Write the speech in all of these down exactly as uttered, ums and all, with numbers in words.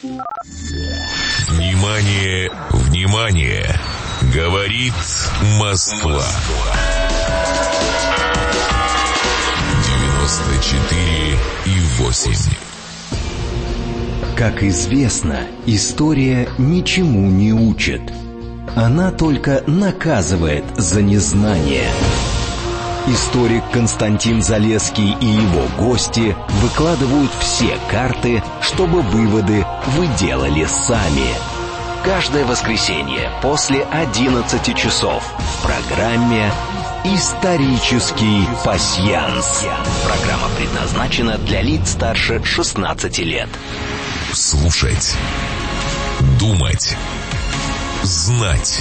Внимание, внимание! Говорит Москва. девяносто четыре и восемь. Как известно, история ничему не учит. Она только наказывает за незнание. Историк Константин Залесский и его гости выкладывают все карты, чтобы выводы вы делали сами. Каждое воскресенье после одиннадцати часов в программе «Исторический пасьянс». Программа предназначена для лиц старше шестнадцати лет. Слушать, думать, знать.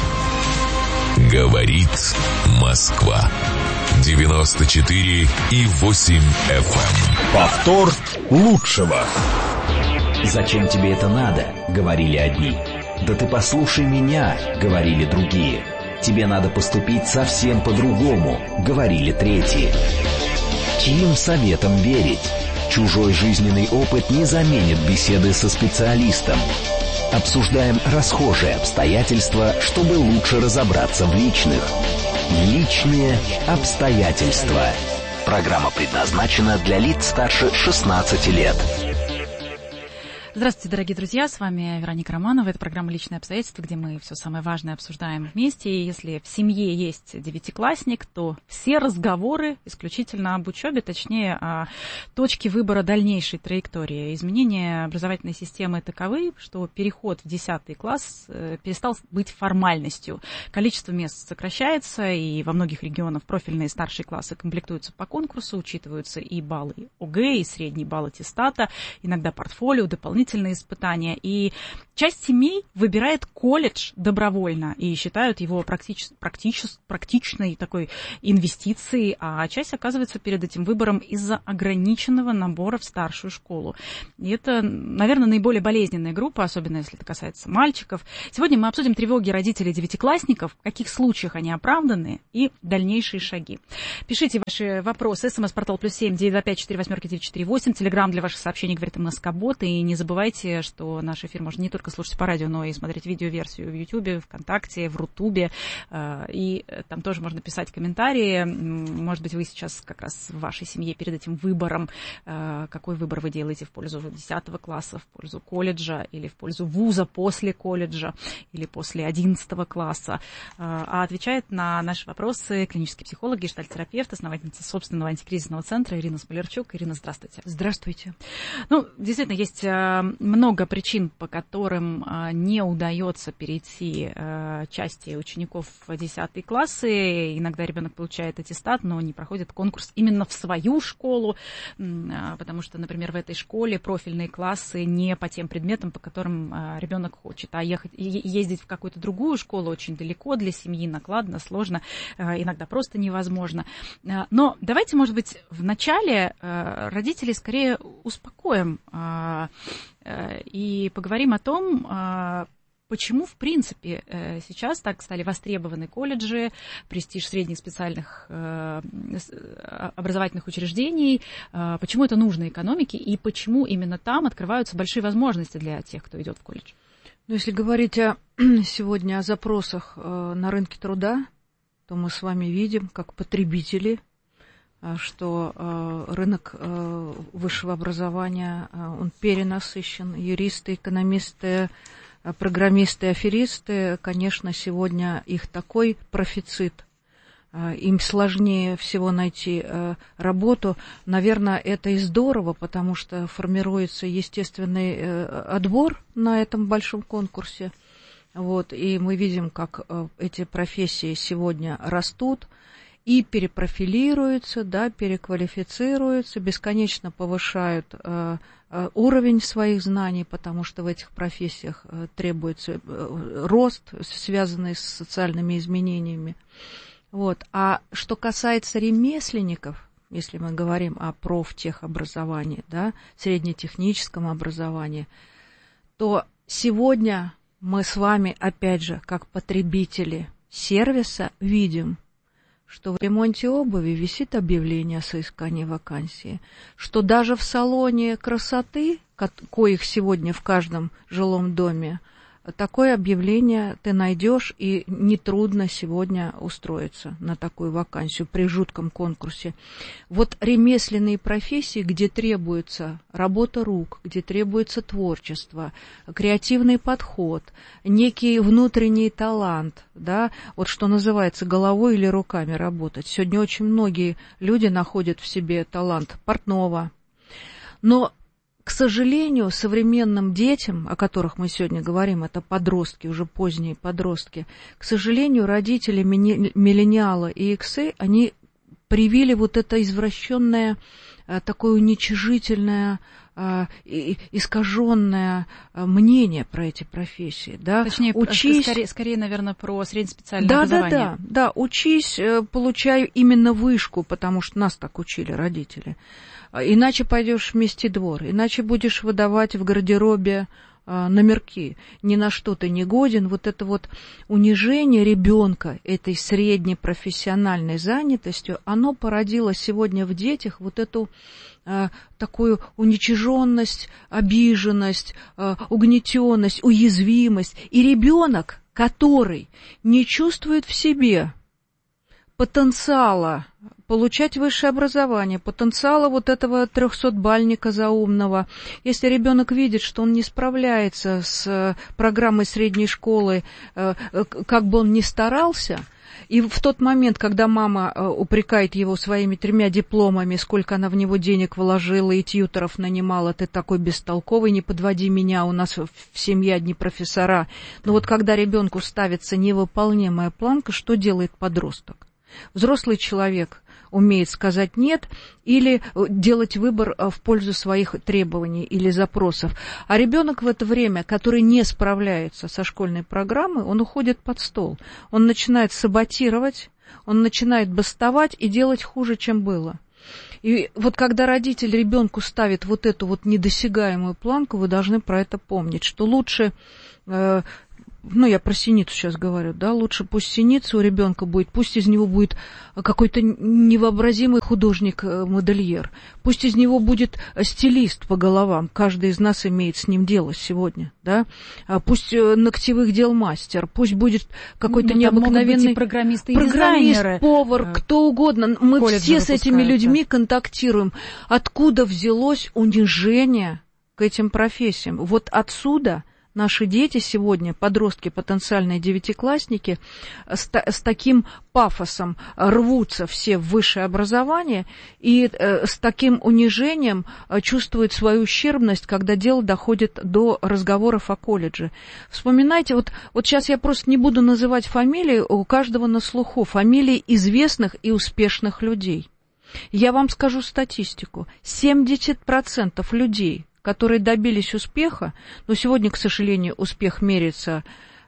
Говорит Москва. девяносто четыре и восемь эф эм. Повтор лучшего. «Зачем тебе это надо?» — говорили одни. «Да ты послушай меня», — говорили другие. «Тебе надо поступить совсем по-другому», — говорили третьи. Чьим советам верить? Чужой жизненный опыт не заменит беседы со специалистом. Обсуждаем расхожие обстоятельства, чтобы лучше разобраться в личных. Личные обстоятельства. Программа предназначена для лиц старше шестнадцати лет. Здравствуйте, дорогие друзья, с вами Вероника Романова. Это программа «Личные обстоятельства», где мы все самое важное обсуждаем вместе. И если в семье есть девятиклассник, то все разговоры исключительно об учебе, точнее, о точке выбора дальнейшей траектории. Изменения образовательной системы таковы, что переход в десятый класс перестал быть формальностью. Количество мест сокращается, и во многих регионах профильные старшие классы комплектуются по конкурсу, учитываются и баллы ОГЭ, и средний балл аттестата, иногда портфолио, дополнительные испытания. И часть семей выбирает колледж добровольно и считают его практич, практич, практичной такой инвестицией, а часть оказывается перед этим выбором из-за ограниченного набора в старшую школу. И это, наверное, наиболее болезненная группа, особенно если это касается мальчиков. Сегодня мы обсудим тревоги родителей девятиклассников, в каких случаях они оправданы и дальнейшие шаги. Пишите ваши вопросы. СМС-портал плюс семь девять два пять четыре восемь девять четыре восемь. Телеграм для ваших сообщений говорит МСК-бот. И не забывайте, что наш эфир можно не только слушать по радио, но и смотреть видеоверсию в Ютубе, ВКонтакте, в Рутубе. И там тоже можно писать комментарии. Может быть, вы сейчас как раз в вашей семье перед этим выбором, какой выбор вы делаете в пользу десятого класса, в пользу колледжа или в пользу вуза после колледжа или после одиннадцатого класса. А отвечает на наши вопросы клинический психолог, гештальт-терапевт, основательница собственного антикризисного центра Ирина Смолярчук. Ирина, здравствуйте. Здравствуйте. Ну, действительно, есть много причин, по которым не удается перейти части учеников в десятые классы. Иногда ребенок получает аттестат, но не проходит конкурс именно в свою школу, потому что, например, в этой школе профильные классы не по тем предметам, по которым ребенок хочет, а ехать, ездить в какую-то другую школу очень далеко для семьи, накладно, сложно, иногда просто невозможно. Но давайте, может быть, вначале родителей скорее успокоим и поговорим о том, почему, в принципе, сейчас так стали востребованы колледжи, престиж средних специальных образовательных учреждений, почему это нужно экономике и почему именно там открываются большие возможности для тех, кто идет в колледж. Ну, если говорить о, сегодня о запросах на рынке труда, то мы с вами видим, как потребители, что рынок высшего образования, он перенасыщен. Юристы, экономисты, программисты, аферисты, конечно, сегодня их такой профицит, им сложнее всего найти работу. Наверное, это и здорово, потому что формируется естественный отбор на этом большом конкурсе. Вот, и мы видим, как эти профессии сегодня растут и перепрофилируются, да, переквалифицируются, бесконечно повышают э, э, уровень своих знаний, потому что в этих профессиях э, требуется э, рост, связанный с социальными изменениями. Вот. А что касается ремесленников, если мы говорим о профтехобразовании, да, среднетехническом образовании, то сегодня мы с вами, опять же, как потребители сервиса, видим, что в ремонте обуви висит объявление о соискании вакансии, что даже в салоне красоты коих сегодня в каждом жилом доме, такое объявление ты найдешь, и нетрудно сегодня устроиться на такую вакансию при жутком конкурсе. Вот ремесленные профессии, где требуется работа рук, где требуется творчество, креативный подход, некий внутренний талант, да, вот что называется головой или руками работать. Сегодня очень многие люди находят в себе талант портного, но к сожалению, современным детям, о которых мы сегодня говорим, это подростки, уже поздние подростки, к сожалению, родители миллениала и иксы, они привили вот это извращенное, такое уничижительное, искаженное мнение про эти профессии. Да? Точнее, учись... скорее, скорее, наверное, про среднеспециальное да, образование. Да, да, да, учись, получай именно вышку, потому что нас так учили родители. Иначе пойдешь вместе двор, иначе будешь выдавать в гардеробе а, номерки. Ни на что ты не годен. Вот это вот унижение ребенка этой средней профессиональной занятостью, оно породило сегодня в детях вот эту а, такую уничиженность, обиженность, а, угнетенность, уязвимость. И ребенок, который не чувствует в себе потенциала получать высшее образование, потенциала вот этого трехсотбальника заумного. Если ребенок видит, что он не справляется с программой средней школы, как бы он ни старался, и в тот момент, когда мама упрекает его своими тремя дипломами, сколько она в него денег вложила и тьюторов нанимала, ты такой бестолковый, не подводи меня, у нас в семье одни профессора. Но вот когда ребенку ставится невыполнимая планка, что делает подросток? Взрослый человек умеет сказать «нет» или делать выбор в пользу своих требований или запросов. А ребенок в это время, который не справляется со школьной программой, он уходит под стол. Он начинает саботировать, он начинает бастовать и делать хуже, чем было. И вот когда родитель ребенку ставит вот эту вот недосягаемую планку, вы должны про это помнить, что лучше... Э, ну, я про синицу сейчас говорю, да, лучше пусть синица у ребенка будет, пусть из него будет какой-то невообразимый художник-модельер, пусть из него будет стилист по головам, каждый из нас имеет с ним дело сегодня, да, пусть ногтевых дел мастер, пусть будет какой-то ну, необыкновенный программист, и программист, повар, кто угодно, мы все с этими людьми контактируем. Откуда взялось унижение к этим профессиям? Вот отсюда... Наши дети сегодня, подростки, потенциальные девятиклассники, с, с таким пафосом рвутся все в высшее образование и э, с таким унижением чувствуют свою ущербность, когда дело доходит до разговоров о колледже. Вспоминайте, вот, вот сейчас я просто не буду называть фамилии, у каждого на слуху фамилии известных и успешных людей. Я вам скажу статистику. семьдесят процентов людей, которые добились успеха, но сегодня, к сожалению, успех меряется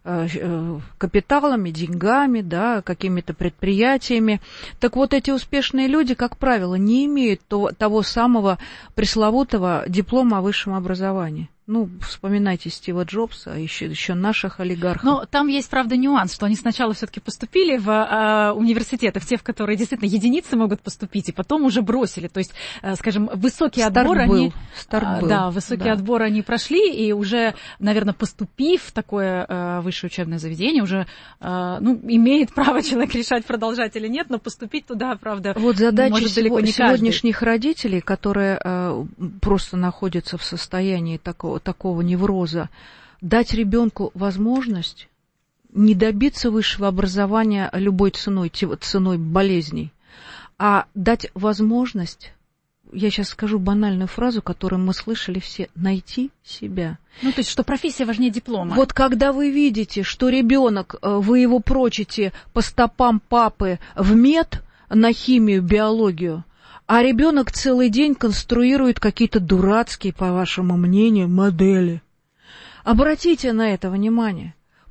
э, капиталами, деньгами, да, какими-то предприятиями. Так вот, эти успешные люди, как правило, не имеют то, того самого пресловутого диплома о высшем образовании. Ну, вспоминайте Стива Джобса, еще, еще наших олигархов. Но там есть, правда, нюанс, что они сначала все-таки поступили в э, университеты, в те, в которые действительно единицы могут поступить, и потом уже бросили. То есть, э, скажем, высокий Старт отбор был. они... Старт был. Да, высокий да. отбор они прошли, и уже, наверное, поступив в такое э, высшее учебное заведение, уже, э, ну, имеет право человек решать, продолжать или нет, но поступить туда, правда, вот задача может далеко не сегодняшних каждый. родителей, которые э, просто находятся в состоянии такого такого невроза, дать ребенку возможность не добиться высшего образования любой ценой, ценой болезней, а дать возможность, я сейчас скажу банальную фразу, которую мы слышали все, найти себя. Ну, то есть, что профессия важнее диплома. Вот когда вы видите, что ребенок, вы его прочите по стопам папы в мед, на химию, биологию, а ребенок целый день конструирует какие-то дурацкие, по вашему мнению, модели. Обратите на это внимание.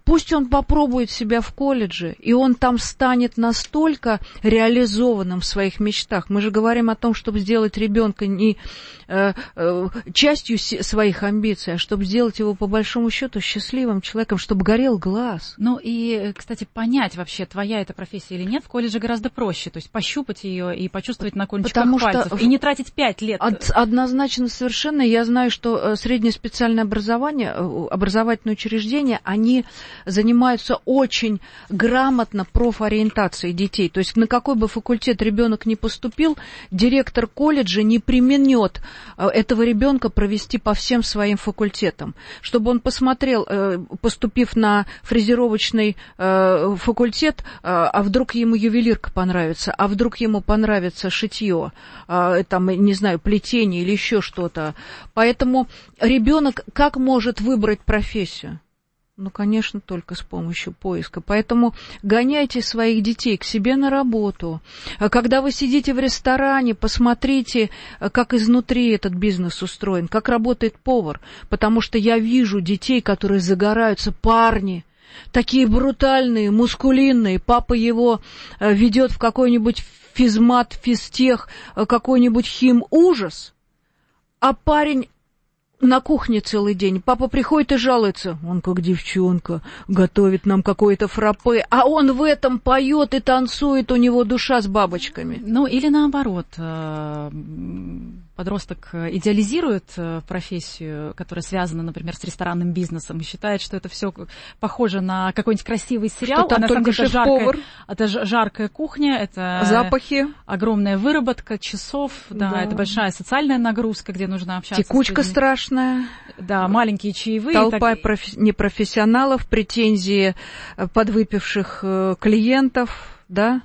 Пусть он попробует себя в колледже, и он там станет настолько реализованным в своих мечтах. Мы же говорим о том, чтобы сделать ребенка не э, э, частью своих амбиций, а чтобы сделать его, по большому счету, счастливым человеком, чтобы горел глаз. Ну и, кстати, понять вообще, твоя эта профессия или нет, в колледже гораздо проще. То есть пощупать ее и почувствовать на кончиках Потому пальцев. Что и не тратить пять лет. Од- однозначно совершенно. Я знаю, что среднее специальное образование, образовательные учреждения, они занимаются очень грамотно профориентацией детей. То есть на какой бы факультет ребенок ни поступил, директор колледжа не применет этого ребенка провести по всем своим факультетам. Чтобы он посмотрел, поступив на фрезеровочный факультет, а вдруг ему ювелирка понравится, а вдруг ему понравится шитье, там, не знаю, плетение или еще что-то. Поэтому ребенок как может выбрать профессию? Ну, конечно, только с помощью поиска. Поэтому гоняйте своих детей к себе на работу. Когда вы сидите в ресторане, посмотрите, как изнутри этот бизнес устроен, как работает повар. Потому что я вижу детей, которые загораются, парни, такие брутальные, мускулинные. Папа его ведет в какой-нибудь физмат, физтех, какой-нибудь хим-ужас, а парень на кухне целый день. Папа приходит и жалуется. Он как девчонка, готовит нам какое-то фраппе, а он в этом поет и танцует, у него душа с бабочками. Ну, или наоборот, подросток идеализирует профессию, которая связана, например, с ресторанным бизнесом, и считает, что это все похоже на какой-нибудь красивый сериал, что там а на самом только деле это шеф-повар. жаркая, это жаркая кухня, это запахи, огромная выработка часов, да, да, это большая социальная нагрузка, где нужно общаться. Текучка страшная. Да, маленькие чаевые. Толпа так... профи- непрофессионалов, претензии подвыпивших клиентов, да.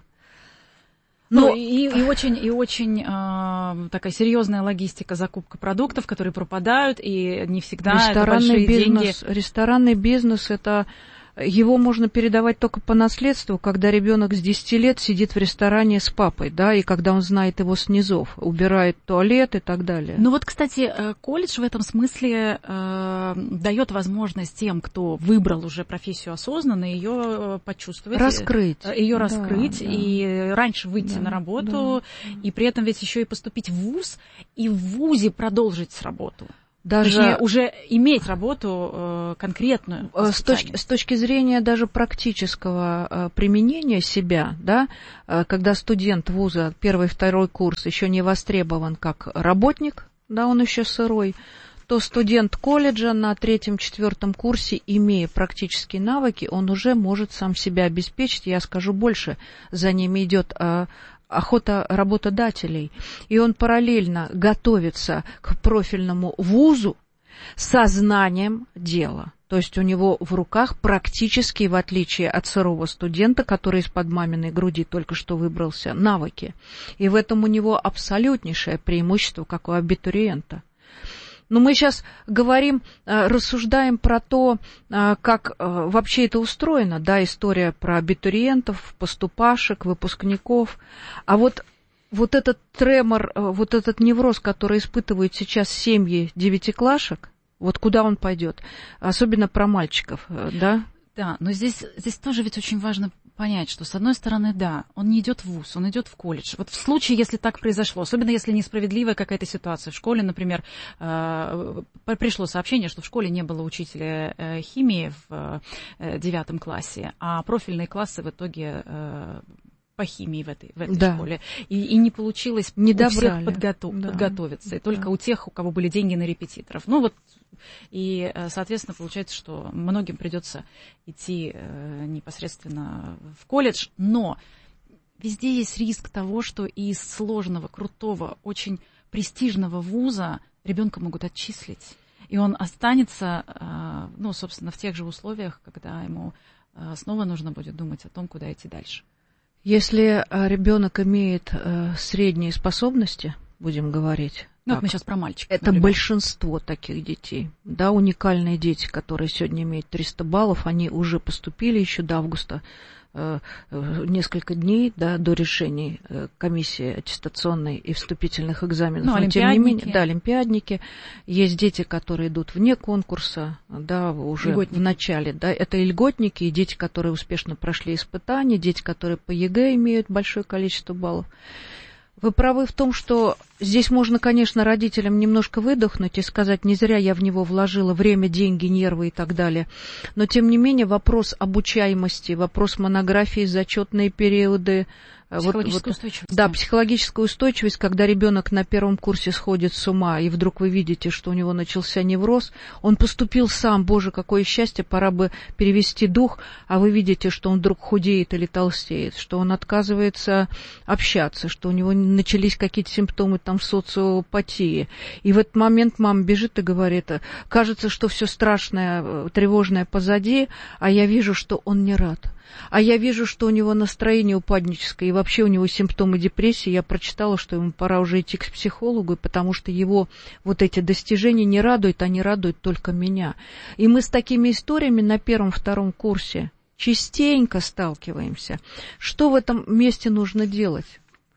Ну, Но... и, и очень, и очень э, такая серьезная логистика, закупка продуктов, которые пропадают, и не всегда это большие бизнес, деньги. Ресторанный бизнес, это его можно передавать только по наследству, когда ребенок с десяти лет сидит в ресторане с папой, да, и когда он знает его с низов, убирает туалет и так далее. Ну вот, кстати, колледж в этом смысле э, дает возможность тем, кто выбрал уже профессию осознанно, ее почувствовать. Раскрыть. Ее да, раскрыть, да. и раньше выйти да, на работу, да. И при этом ведь еще и поступить в вуз, и в вузе продолжить работу. Даже Точнее, уже иметь работу э, конкретную. С точки, с точки зрения даже практического э, применения себя, да, э, когда студент вуза первый, второй курс еще не востребован как работник, да, он еще сырой, то студент колледжа на третьем, четвертом курсе, имея практические навыки, он уже может сам себя обеспечить. Я скажу больше, за ними идет э, охота работодателей, и он параллельно готовится к профильному вузу со знанием дела. То есть у него в руках практически, в отличие от сырого студента, который из-под маминой груди только что выбрался, навыки. И в этом у него абсолютнейшее преимущество, как у абитуриента. Но мы сейчас говорим, рассуждаем про то, как вообще это устроено, да, история про абитуриентов, поступашек, выпускников. А вот, вот этот тремор, вот этот невроз, который испытывают сейчас семьи девятиклашек, вот куда он пойдет? Особенно про мальчиков, да? Да, но здесь, здесь тоже ведь очень важно понять, что, с одной стороны, да, он не идет в вуз, он идет в колледж. Вот в случае, если так произошло, особенно если несправедливая какая-то ситуация. В школе, например, пришло сообщение, что в школе не было учителя химии в девятом классе, а профильные классы в итоге по химии в этой, в этой да. школе. И, и не получилось не у добрали. всех подготов, да. подготовиться. И да. только у тех, у кого были деньги на репетиторов. Ну вот, и, соответственно, получается, что многим придется идти непосредственно в колледж. Но везде есть риск того, что из сложного, крутого, очень престижного вуза ребенка могут отчислить. И он останется, ну, собственно, в тех же условиях, когда ему снова нужно будет думать о том, куда идти дальше. Если ребенок имеет средние способности, будем говорить, Ну, вот мы сейчас про мальчиков. Это например. Большинство таких детей. Да, уникальные дети, которые сегодня имеют триста баллов, они уже поступили еще до августа. Несколько дней, да, до решений комиссии аттестационной и вступительных экзаменов. Ну, но тем не менее, да, олимпиадники. Есть дети, которые идут вне конкурса, да, уже льготники. В начале. Да, это и льготники, и дети, которые успешно прошли испытания, дети, которые по ЕГЭ имеют большое количество баллов. Вы правы в том, что здесь можно, конечно, родителям немножко выдохнуть и сказать, не зря я в него вложила время, деньги, нервы и так далее. Но, тем не менее, вопрос обучаемости, вопрос монографии, зачетные периоды. Психологическая вот, вот, устойчивость. Да, психологическая устойчивость, когда ребенок на первом курсе сходит с ума, и вдруг вы видите, что у него начался невроз, он поступил сам, боже, какое счастье, пора бы перевести дух, а вы видите, что он вдруг худеет или толстеет, что он отказывается общаться, что у него начались какие-то симптомы там социопатии. И в этот момент мама бежит и говорит, кажется, что все страшное, тревожное позади, а я вижу, что он не рад. А я вижу, что у него настроение упадническое, и вообще у него симптомы депрессии. Я прочитала, что ему пора уже идти к психологу, потому что его вот эти достижения не радуют, они радуют только меня. И мы с такими историями на первом-втором курсе частенько сталкиваемся. Что в этом месте нужно делать?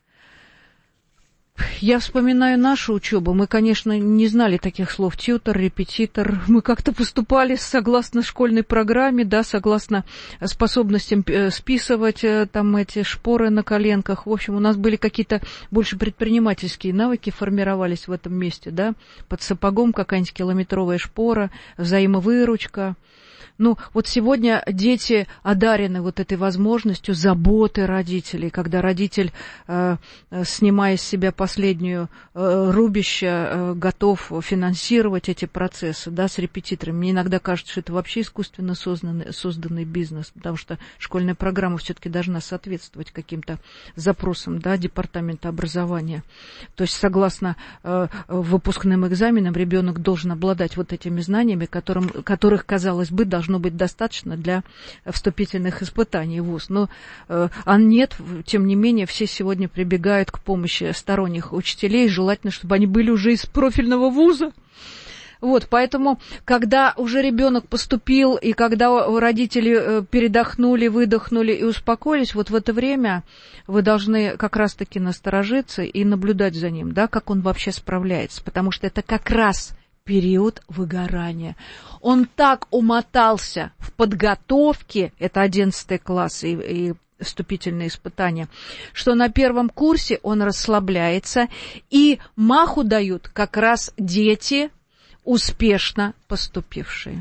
Я вспоминаю нашу учебу. Мы, конечно, не знали таких слов тьютор, репетитор. Мы как-то поступали согласно школьной программе, да, согласно способностям списывать там эти шпоры на коленках. В общем, у нас были какие-то больше предпринимательские навыки, формировались в этом месте, да. Под сапогом какая-нибудь километровая шпора, взаимовыручка. Ну, вот сегодня дети одарены вот этой возможностью заботы родителей, когда родитель, э, снимая с себя последнюю э, рубище, э, готов финансировать эти процессы, да, с репетиторами. Мне иногда кажется, что это вообще искусственно созданный, созданный бизнес, потому что школьная программа все-таки должна соответствовать каким-то запросам, да, департамента образования. То есть, согласно э, выпускным экзаменам, ребенок должен обладать вот этими знаниями, которым, которых, казалось бы, должно быть достаточно для вступительных испытаний в вуз. Но э, а нет, тем не менее, все сегодня прибегают к помощи сторонних учителей, желательно, чтобы они были уже из профильного вуза. Вот, поэтому, когда уже ребенок поступил, и когда родители передохнули, выдохнули и успокоились, вот в это время вы должны как раз-таки насторожиться и наблюдать за ним, да, как он вообще справляется, потому что это как раз период выгорания. Он так умотался в подготовке, это одиннадцатый класс и, и вступительные испытания, что на первом курсе он расслабляется, и маху дают как раз дети, успешно поступившие.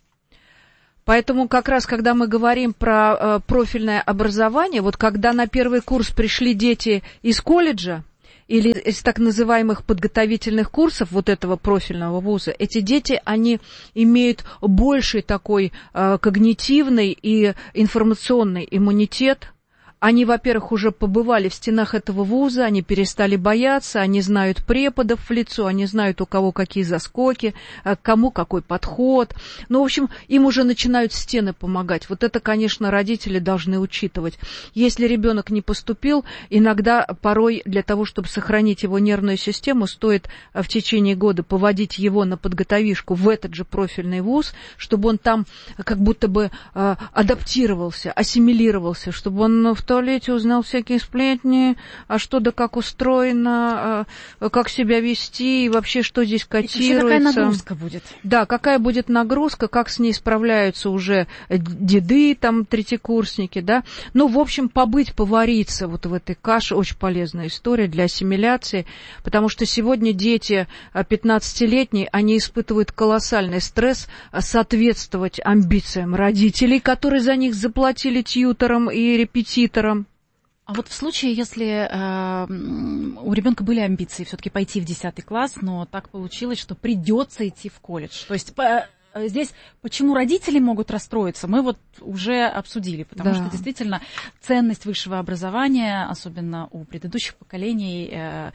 Поэтому как раз, когда мы говорим про э, профильное образование, вот когда на первый курс пришли дети из колледжа, или из так называемых подготовительных курсов вот этого профильного вуза, эти дети, они имеют больший такой э, когнитивный и информационный иммунитет. Они, во-первых, уже побывали в стенах этого вуза, они перестали бояться, они знают преподов в лицо, они знают, у кого какие заскоки, кому какой подход. Ну, в общем, им уже начинают стены помогать. Вот это, конечно, родители должны учитывать. Если ребенок не поступил, иногда порой для того, чтобы сохранить его нервную систему, стоит в течение года поводить его на подготовишку в этот же профильный вуз, чтобы он там как будто бы э, адаптировался, ассимилировался, чтобы он в в туалете узнал всякие сплетни, а что да как устроено, а, как себя вести, и вообще что здесь котируется. И какая нагрузка будет. Да, какая будет нагрузка, как с ней справляются уже деды, там, третьекурсники, да. Ну, в общем, побыть, повариться вот в этой каше, очень полезная история для ассимиляции, потому что сегодня дети пятнадцатилетние, они испытывают колоссальный стресс соответствовать амбициям родителей, которые за них заплатили тьютором и репетитором. А вот в случае, если э, у ребенка были амбиции все-таки пойти в десятый класс, но так получилось, что придется идти в колледж. То есть по, здесь почему родители могут расстроиться, мы вот уже обсудили, потому да. что действительно ценность высшего образования, особенно у предыдущих поколений, э,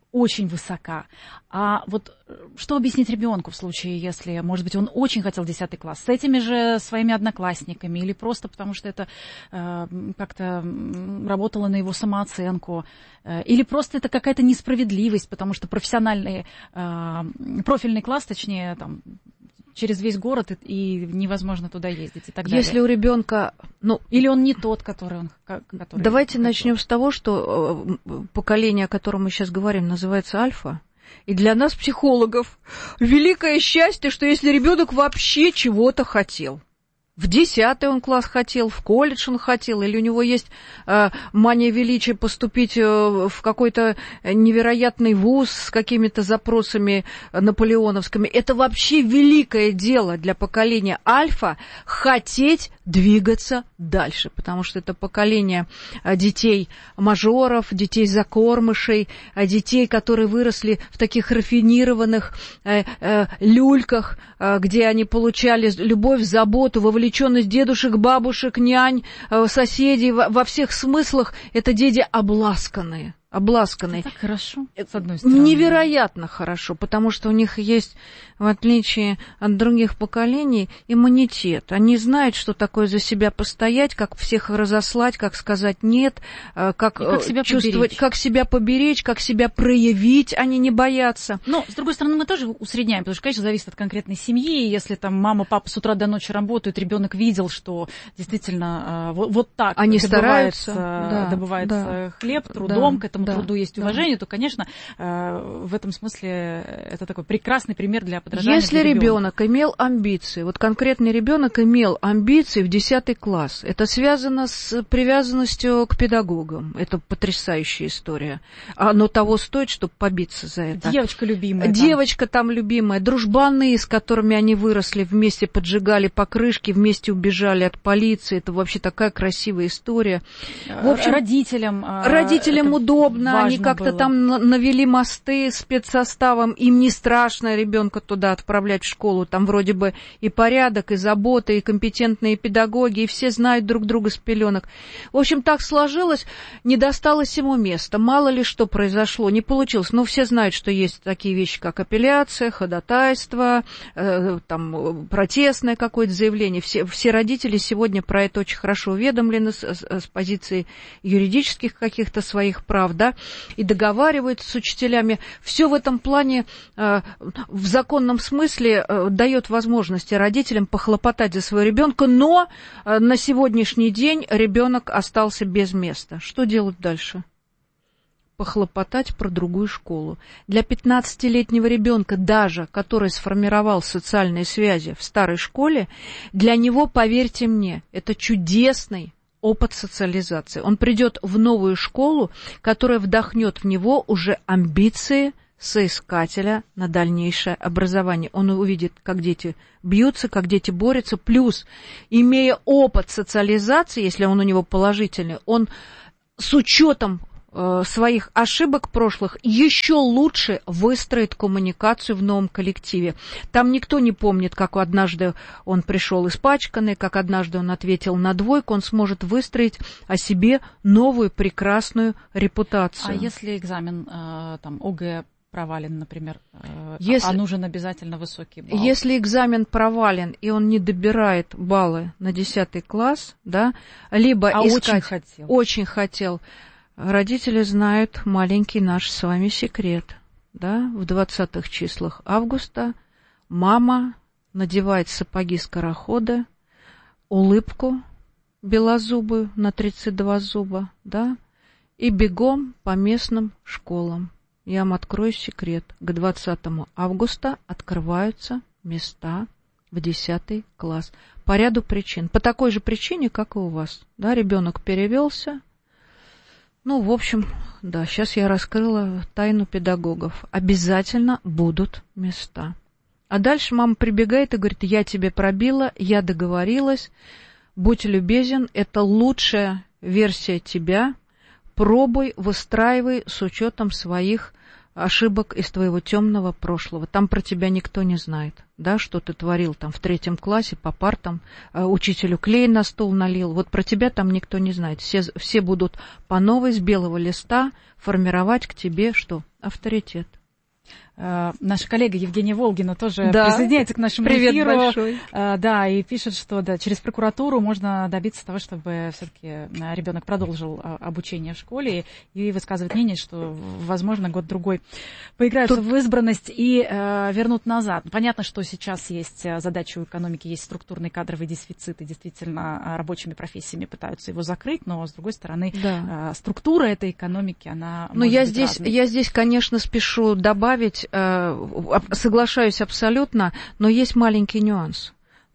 очень высока. А вот что объяснить ребенку в случае, если, может быть, он очень хотел десятый класс, с этими же своими одноклассниками, или просто потому что это э, как-то работало на его самооценку, э, или просто это какая-то несправедливость, потому что профессиональный, э, профильный класс, точнее, там, через весь город, и невозможно туда ездить и так далее. Если у ребенка, ну, или он не тот, который он. Который давайте хотел. Начнем с того, что поколение, о котором мы сейчас говорим, называется альфа. И для нас, психологов, великое счастье, что если ребенок вообще чего-то хотел. В десятый он класс хотел, в колледж он хотел, или у него есть э, мания величия поступить э, в какой-то невероятный вуз с какими-то запросами наполеоновскими. Это вообще великое дело для поколения альфа хотеть двигаться дальше, потому что это поколение детей-мажоров, детей-закормышей, детей, которые выросли в таких рафинированных э, э, люльках, э, где они получали любовь, заботу, вовлеченность дедушек, бабушек, нянь, э, соседей во, во всех смыслах. Это дети обласканные. обласканные. Так хорошо, с одной стороны. Невероятно хорошо, потому что у них есть, в отличие от других поколений, иммунитет. Они знают, что такое за себя постоять, как всех разослать, как сказать нет, как, как себя чувствовать, поберечь. как себя поберечь, как себя проявить, они не боятся. Но, с другой стороны, мы тоже усредняем, потому что, конечно, зависит от конкретной семьи. Если там мама, папа с утра до ночи работают, ребенок видел, что действительно вот, вот так они добывается, стараются, да, добывается да, хлеб трудом, да, к этому да, труду есть да. уважение, то, конечно, в этом смысле это такой прекрасный пример для подражания. Если ребенок имел амбиции, вот конкретный ребенок имел амбиции в десятый класс, это связано с привязанностью к педагогам. Это потрясающая история. Оно того стоит, чтобы побиться за это. Девочка любимая. Девочка там, там любимая, дружбаны, с которыми они выросли, вместе поджигали покрышки, вместе убежали от полиции. Это вообще такая красивая история. В общем, родителям, родителям удобно, они как-то было. там навели мосты спецсоставом, им не страшно ребенка туда отправлять в школу, там вроде бы и порядок, и забота, и компетентные педагоги, и все знают друг друга с пеленок. В общем, так сложилось, не досталось ему места, мало ли что произошло, не получилось, но все знают, что есть такие вещи, как апелляция, ходатайство, э, там, протестное какое-то заявление. Все, все родители сегодня про это очень хорошо уведомлены с, с, с позиции юридических каких-то своих прав, да, и договариваются с учителями. Все в этом плане э, в законном смысле э, дает возможности родителям похлопотать за своего ребенка, но э, на сегодняшний день ребенок остался без места. Что делать дальше? Похлопотать про другую школу. Для пятнадцатилетнего ребенка, даже который сформировал социальные связи в старой школе, для него, поверьте мне, это чудесный опыт социализации. Он придет в новую школу, которая вдохнет в него уже амбиции соискателя на дальнейшее образование. Он увидит, как дети бьются, как дети борются, плюс, имея опыт социализации, если он у него положительный, он с учетом своих ошибок прошлых еще лучше выстроит коммуникацию в новом коллективе. Там никто не помнит, как однажды он пришел испачканный, как однажды он ответил на двойку, он сможет выстроить о себе новую прекрасную репутацию. А если экзамен там ОГЭ провален, например, если, а нужен обязательно высокий балл? Если экзамен провален, и он не добирает баллы на десятый класс, да, либо а искать... очень хотел. Очень хотел. Родители знают маленький наш с вами секрет, да, в двадцатых числах августа мама надевает сапоги скорохода, улыбку белозубую на тридцать два зуба, да, и бегом по местным школам. Я вам открою секрет. К двадцатому августа открываются места в десятый класс. По ряду причин. По такой же причине, как и у вас. Да, ребенок перевелся. Ну, в общем, да, сейчас я раскрыла тайну педагогов. Обязательно будут места. А дальше мама прибегает и говорит: я тебе пробила, я договорилась, будь любезен, это лучшая версия тебя, пробуй, выстраивай с учетом своих ошибок из твоего темного прошлого. Там про тебя никто не знает, да, что ты творил там в третьем классе по партам, учителю клей на стол налил. Вот про тебя там никто не знает. Все, все будут по новой с белого листа формировать к тебе что? Авторитет. Uh, наша коллега Евгения Волгина тоже да. присоединяется к нашему Привет эфиру. большой. Uh, да, и пишет, что да, через прокуратуру можно добиться того, чтобы все-таки ребенок продолжил uh, обучение в школе, и высказывает мнение, что, возможно, год-другой поиграются Тут... в избранность и uh, вернут назад. Понятно, что сейчас есть задача у экономики, есть структурный кадровый дефицит, и действительно рабочими профессиями пытаются его закрыть, но, с другой стороны, да. uh, структура этой экономики, она но может я быть здесь, разной. я здесь, конечно, спешу добавить, соглашаюсь абсолютно, но есть маленький нюанс.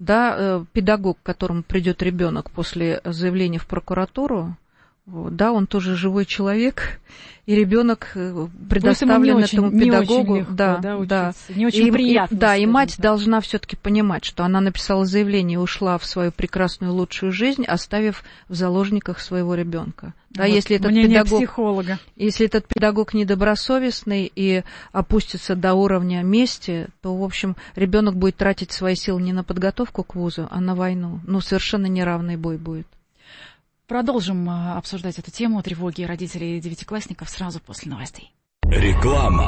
Да, педагог, к которому придет ребенок после заявления в прокуратуру, да, он тоже живой человек, и ребенок предоставлен очень, этому педагогу, легко, да, да, да, не очень и, приятно. И, да, и мать так. должна все-таки понимать, что она написала заявление и ушла в свою прекрасную лучшую жизнь, оставив в заложниках своего ребенка. Да, вот если этот педагог, психолога. Если этот педагог недобросовестный и опустится до уровня мести, то, в общем, ребенок будет тратить свои силы не на подготовку к вузу, а на войну. Ну, совершенно неравный бой будет. Продолжим обсуждать эту тему тревоги родителей девятиклассников сразу после новостей. Реклама.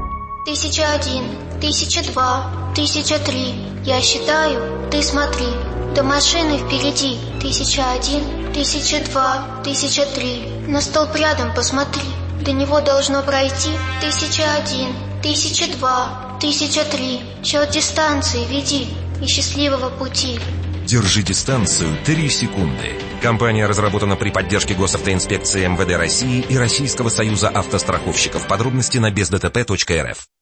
Тысяча один, тысяча два, тысяча три. Я считаю, ты смотри. До машины впереди. Тысяча один, тысяча два, тысяча три. На столб рядом посмотри. До него должно пройти. Тысяча один, тысяча два, тысяча три. Счет дистанции веди и счастливого пути. Держи дистанцию три секунды. Компания разработана при поддержке госавтоинспекции эм вэ дэ России и Российского союза автостраховщиков. Подробности на без дэ тэ пэ точка эр эф.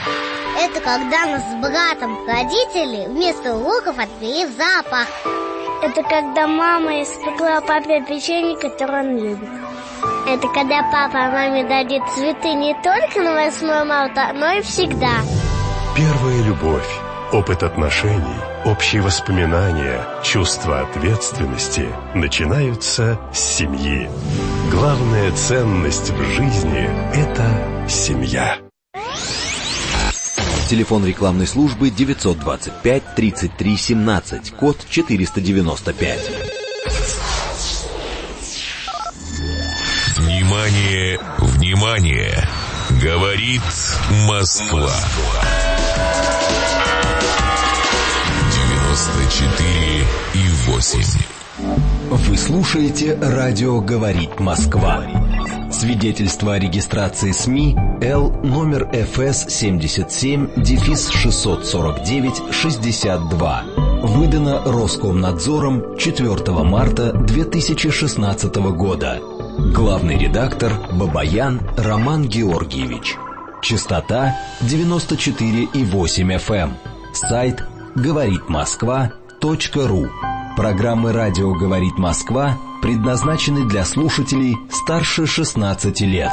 Это когда мы с братом родители вместо уроков отвели в зоопарк. Это когда мама испекла папе печенье, которое он любит. Это когда папа маме дадит цветы не только на восьмое марта, но и всегда. Первая любовь, опыт отношений, общие воспоминания, чувство ответственности начинаются с семьи. Главная ценность в жизни – это семья. Телефон рекламной службы девятьсот двадцать пять тридцать три семнадцать, код четыреста девяносто пять. Внимание, внимание! Говорит Москва. девяносто четыре и восемь. Вы слушаете радио «Говорит Москва». Свидетельство о регистрации СМИ Л номер эф эс семьдесят семь шестьсот сорок девять шестьдесят два. Выдано Роскомнадзором четвёртого марта две тысячи шестнадцатого года. Главный редактор Бабаян Роман Георгиевич. Частота девяносто четыре и восемь эф эм. Сайт говорит москва точка ру. Программы «Радио говорит Москва» предназначены для слушателей старше шестнадцати лет.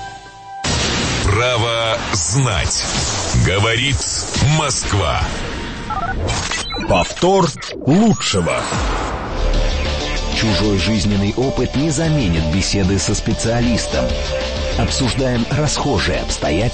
Право знать. Говорит Москва. Повтор лучшего. Чужой жизненный опыт не заменит беседы со специалистом. Обсуждаем расхожие обстоятельства